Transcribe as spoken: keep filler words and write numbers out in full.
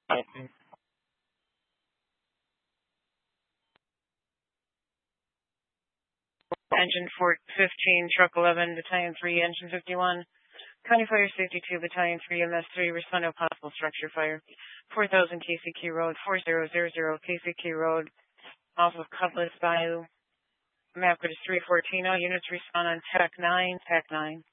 Okay. Engine four fifteen, Truck eleven, Battalion three, Engine fifty-one. County Fire Safety two, Battalion three, M S three, respond to a possible structure fire. four thousand K C Q Road, four thousand K C Q Road, off of Cutlass Bayou. Map code is three fourteen. All units respond on T A C nine, T A C nine.